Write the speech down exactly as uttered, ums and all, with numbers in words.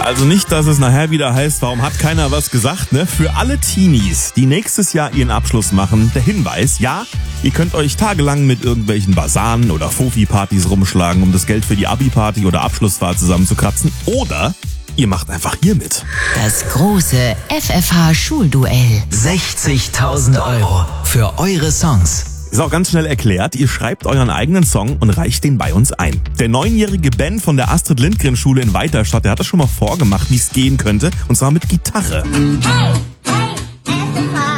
Also nicht, dass es nachher wieder heißt, warum hat keiner was gesagt, ne? Für alle Teenies, die nächstes Jahr ihren Abschluss machen, der Hinweis, ja, ihr könnt euch tagelang mit irgendwelchen Basaren oder Fofi-Partys rumschlagen, um das Geld für die Abi-Party oder Abschlussfahrt zusammenzukratzen. Oder ihr macht einfach hier mit. Das große F F H-Schulduell. sechzigtausend Euro für eure Songs. Ist auch ganz schnell erklärt, ihr schreibt euren eigenen Song und reicht den bei uns ein. Der neunjährige Ben von der Astrid Lindgren Schule in Weiterstadt, der hat das schon mal vorgemacht, wie es gehen könnte, und zwar mit Gitarre. Hey, hey, F F H.